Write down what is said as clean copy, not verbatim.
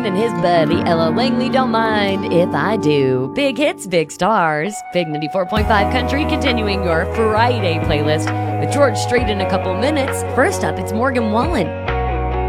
and his buddy Ella Langley don't mind if I do. Big hits, big stars. Big 94.5 Country continuing your Friday playlist with George Strait in a couple minutes. First up, it's Morgan Wallen.